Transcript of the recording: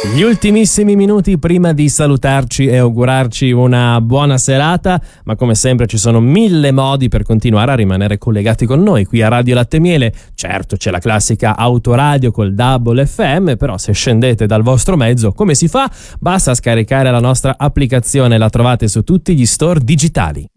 Gli ultimissimi minuti prima di salutarci e augurarci una buona serata, ma come sempre ci sono 1000 modi per continuare a rimanere collegati con noi qui a Radio Latte e Miele. Certo, c'è la classica autoradio col Double FM, però se scendete dal vostro mezzo, come si fa? Basta scaricare la nostra applicazione, la trovate su tutti gli store digitali.